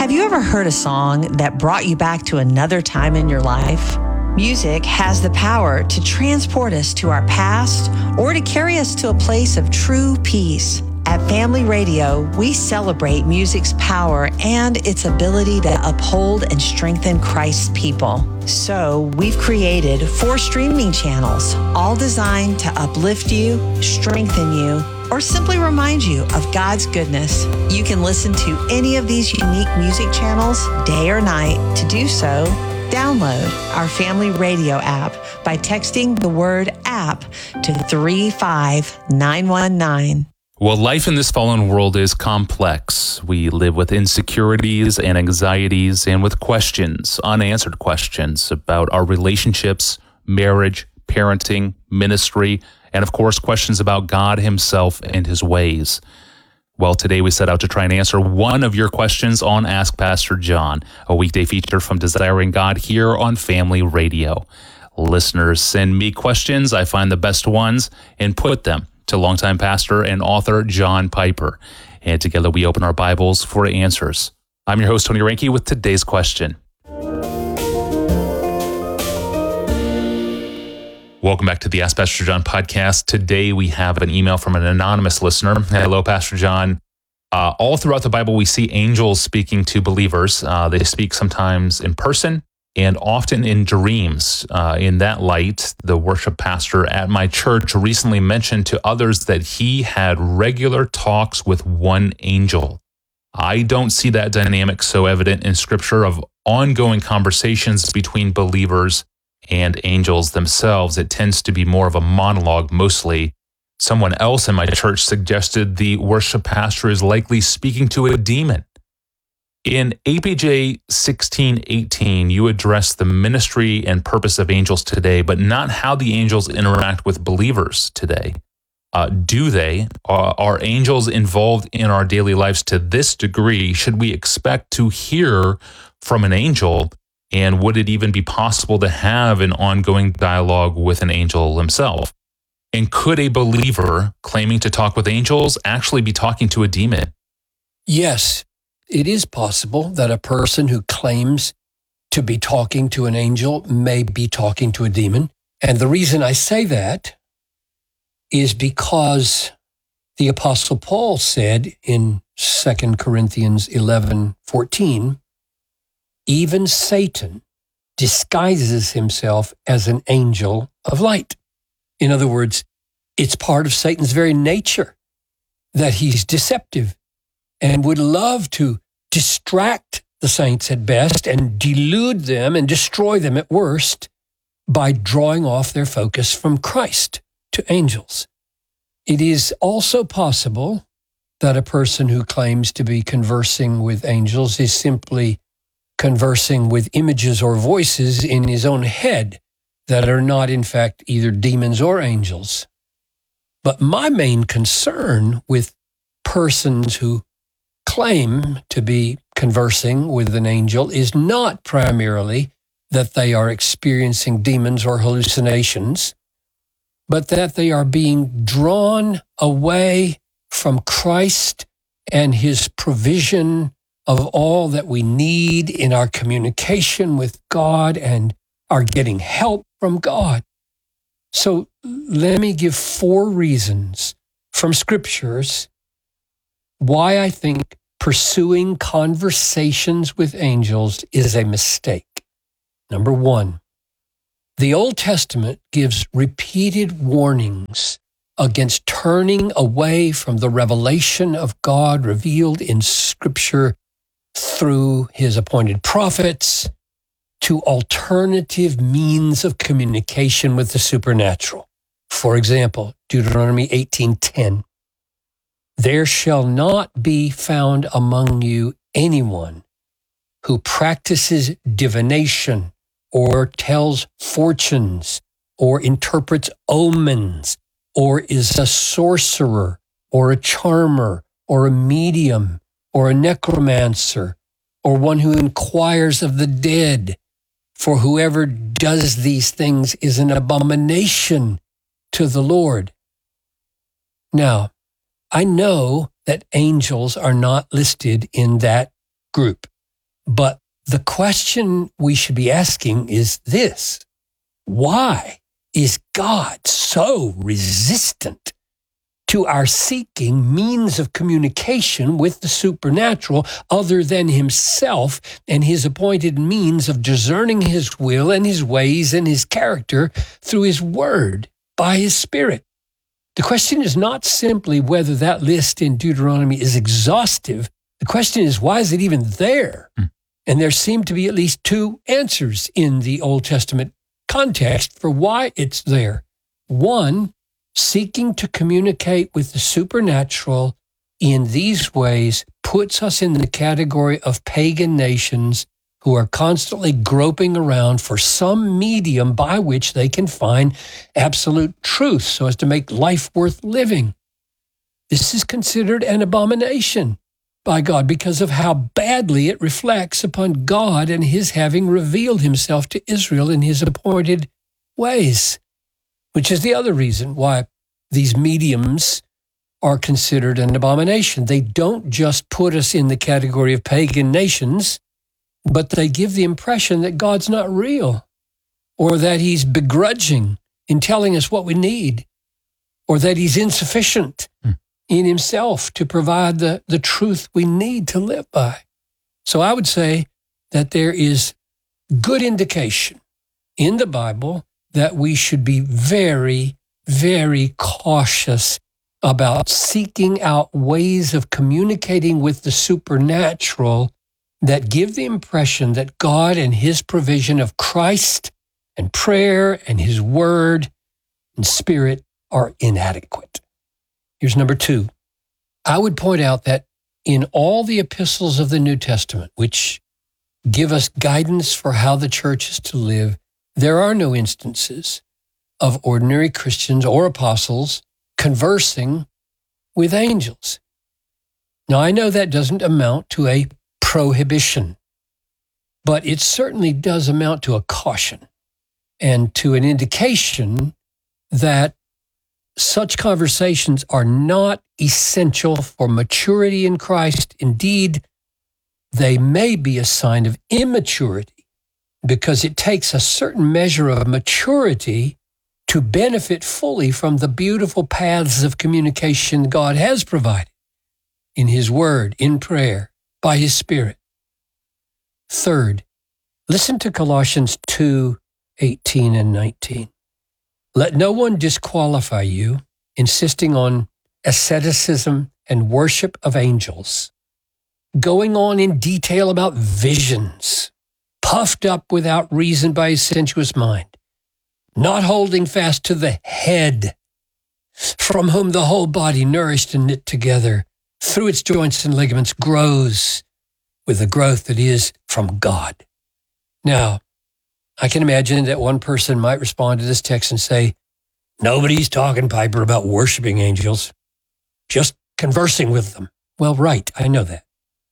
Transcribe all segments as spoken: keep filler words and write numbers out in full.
Have you ever heard a song that brought you back to another time in your life? Music has the power to transport us to our past or to carry us to a place of true peace. At Family Radio, we celebrate music's power and its ability to uphold and strengthen Christ's people. So we've created four streaming channels, all designed to uplift you, strengthen you, or simply remind you of God's goodness. You can listen to any of these unique music channels day or night. To do so, download our Family Radio app by texting the word app to three five nine one nine. Well, life in this fallen world is complex. We live with insecurities and anxieties and with questions, unanswered questions about our relationships, marriage, parenting, ministry, and of course, questions about God himself and his ways. Well, today we set out to try and answer one of your questions on Ask Pastor John, a weekday feature from Desiring God here on Family Radio. Listeners send me questions. I find the best ones and put them to longtime pastor and author John Piper. And together we open our Bibles for answers. I'm your host, Tony Reinke, with today's question. Welcome back to the Ask Pastor John podcast. Today we have an email from an anonymous listener. Hello, Pastor John. Uh, all throughout the Bible, we see angels speaking to believers. Uh, they speak sometimes in person and often in dreams. Uh, in that light, the worship pastor at my church recently mentioned to others that he had regular talks with one angel. I don't see that dynamic so evident in Scripture of ongoing conversations between believers and angels themselves. It tends to be more of a monologue mostly. Someone else in my church suggested the worship pastor is likely speaking to a demon. In A P J sixteen eighteen, you address the ministry and purpose of angels today, but not how the angels interact with believers today. Uh, do they? Uh, are angels involved in our daily lives to this degree? Should we expect to hear from an angel? And would it even be possible to have an ongoing dialogue with an angel himself? And could a believer claiming to talk with angels actually be talking to a demon? Yes. It is possible that a person who claims to be talking to an angel may be talking to a demon. And the reason I say that is because the Apostle Paul said in Second Corinthians eleven fourteen, even Satan disguises himself as an angel of light. In other words, it's part of Satan's very nature that he's deceptive and would love to distract the saints at best and delude them and destroy them at worst by drawing off their focus from Christ to angels. It is also possible that a person who claims to be conversing with angels is simply conversing with images or voices in his own head that are not, in fact, either demons or angels. But my main concern with persons who claim to be conversing with an angel is not primarily that they are experiencing demons or hallucinations, but that they are being drawn away from Christ and his provision of all that we need in our communication with God and are getting help from God. So let me give four reasons from scriptures why I think pursuing conversations with angels is a mistake. Number one, the Old Testament gives repeated warnings against turning away from the revelation of God revealed in Scripture through his appointed prophets to alternative means of communication with the supernatural. For example, Deuteronomy eighteen ten. There shall not be found among you anyone who practices divination or tells fortunes or interprets omens or is a sorcerer or a charmer or a medium or a necromancer or one who inquires of the dead. For whoever does these things is an abomination to the Lord. Now, I know that angels are not listed in that group. But the question we should be asking is this: why is God so resistant to our seeking means of communication with the supernatural other than himself and his appointed means of discerning his will and his ways and his character through his word by his Spirit? The question is not simply whether that list in Deuteronomy is exhaustive. The question is, why is it even there? Hmm. And there seem to be at least two answers in the Old Testament context for why it's there. One, seeking to communicate with the supernatural in these ways puts us in the category of pagan nations who are constantly groping around for some medium by which they can find absolute truth so as to make life worth living. This is considered an abomination by God because of how badly it reflects upon God and his having revealed himself to Israel in his appointed ways, which is the other reason why these mediums are considered an abomination. They don't just put us in the category of pagan nations, but they give the impression that God's not real, or that he's begrudging in telling us what we need, or that he's insufficient hmm. in himself to provide the, the truth we need to live by. So I would say that there is good indication in the Bible that we should be very, very cautious about seeking out ways of communicating with the supernatural that give the impression that God and his provision of Christ and prayer and his word and Spirit are inadequate. Here's number two. I would point out that in all the epistles of the New Testament, which give us guidance for how the church is to live, there are no instances of ordinary Christians or apostles conversing with angels. Now, I know that doesn't amount to a prohibition, but it certainly does amount to a caution and to an indication that such conversations are not essential for maturity in Christ. Indeed, they may be a sign of immaturity because it takes a certain measure of maturity to benefit fully from the beautiful paths of communication God has provided in his word, in prayer, by his Spirit. Third, listen to Colossians two, eighteen and nineteen. Let no one disqualify you, insisting on asceticism and worship of angels, going on in detail about visions, puffed up without reason by his sensuous mind, not holding fast to the head, from whom the whole body, nourished and knit together through its joints and ligaments, grows with the growth that is from God. Now, I can imagine that one person might respond to this text and say, nobody's talking, Piper, about worshiping angels, just conversing with them. Well, right, I know that.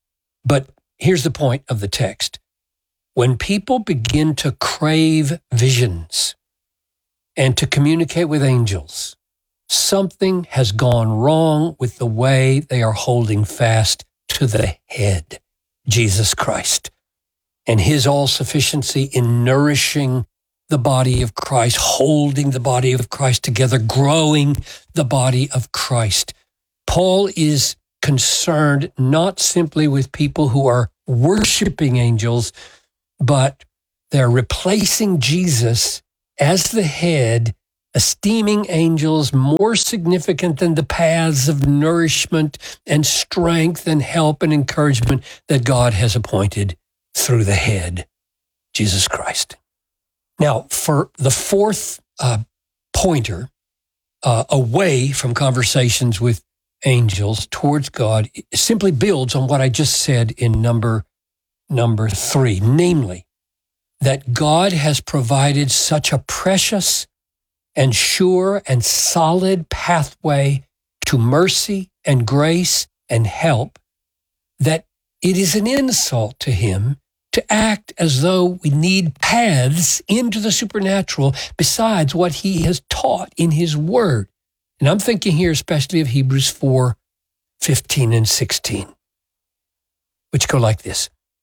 But here's the point of the text. When people begin to crave visions and to communicate with angels, something has gone wrong with the way they are holding fast to the head, Jesus Christ, and his all-sufficiency in nourishing the body of Christ, holding the body of Christ together, growing the body of Christ. Paul is concerned not simply with people who are worshiping angels, but they're replacing Jesus as the head, esteeming angels more significant than the paths of nourishment and strength and help and encouragement that God has appointed through the head, Jesus Christ. Now, for the fourth uh, pointer, uh, away from conversations with angels towards God, it simply builds on what I just said in number, number three, namely, that God has provided such a precious and sure and solid pathway to mercy and grace and help that it is an insult to him to act as though we need paths into the supernatural besides what he has taught in his word. And I'm thinking here especially of Hebrews four, fifteen and sixteen, which go like this.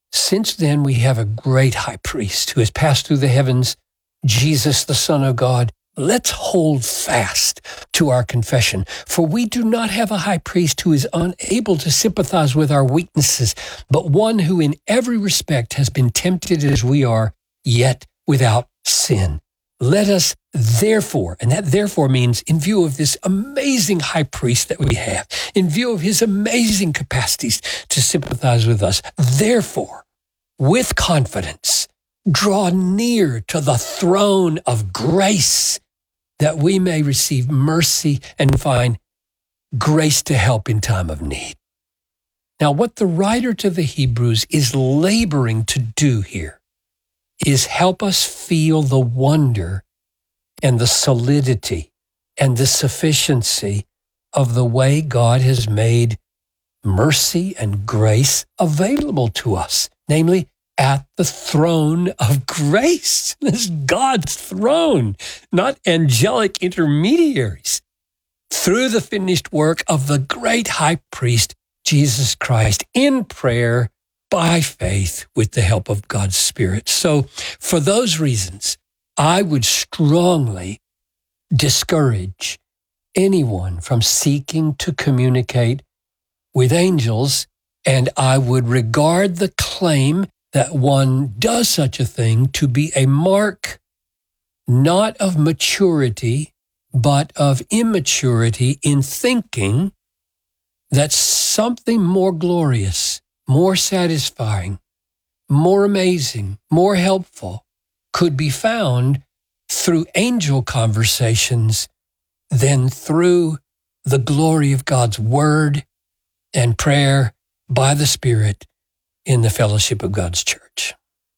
Since then, we have a great high priest who has passed through the heavens, Jesus, the Son of God. Let's hold fast to our confession, for we do not have a high priest who is unable to sympathize with our weaknesses, but one who in every respect has been tempted as we are, yet without sin. Let us therefore, and that therefore means in view of this amazing high priest that we have, in view of his amazing capacities to sympathize with us, therefore, with confidence, draw near to the throne of grace that we may receive mercy and find grace to help in time of need. Now, what the writer to the Hebrews is laboring to do here is help us feel the wonder and the solidity and the sufficiency of the way God has made mercy and grace available to us, namely at the throne of grace. This is God's throne, not angelic intermediaries. Through the finished work of the great high priest, Jesus Christ, in prayer, by faith, with the help of God's Spirit. So for those reasons, I would strongly discourage anyone from seeking to communicate with angels, and I would regard the claim that one does such a thing to be a mark not of maturity, but of immaturity in thinking that something more glorious, more satisfying, more amazing, more helpful could be found through angel conversations than through the glory of God's word and prayer by the Spirit in the fellowship of God's church.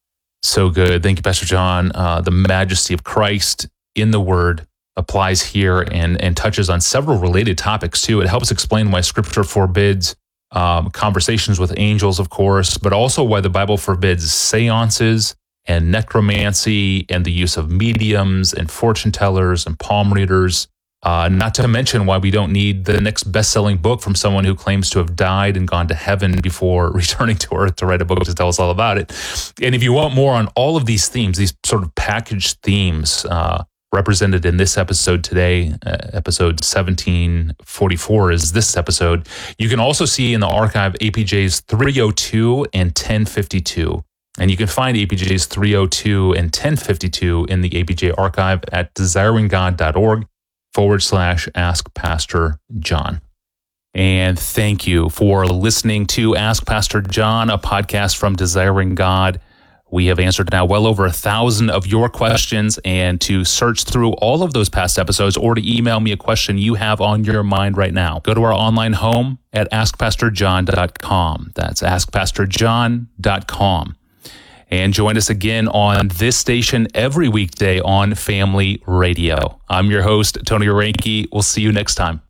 So good. Thank you, Pastor John. Uh, the majesty of Christ in the Word applies here and, and touches on several related topics too. It helps explain why Scripture forbids um, conversations with angels, of course, but also why the Bible forbids seances and necromancy and the use of mediums and fortune tellers and palm readers. Uh, not to mention why we don't need the next best-selling book from someone who claims to have died and gone to heaven before returning to earth to write a book to tell us all about it. And if you want more on all of these themes, these sort of packaged themes uh, represented in this episode today, uh, episode seventeen forty-four is this episode, you can also see in the archive A P J's three oh two and ten fifty-two. And you can find A P J's three oh two and ten fifty-two in the A P J archive at desiringgod.org forward slash Ask Pastor John. And thank you for listening to Ask Pastor John, a podcast from Desiring God. We have answered now well over a thousand of your questions, and to search through all of those past episodes or to email me a question you have on your mind right now, go to our online home at ask pastor john dot com. That's ask pastor john dot com. And join us again on this station every weekday on Family Radio. I'm your host, Tony Orenke. We'll see you next time.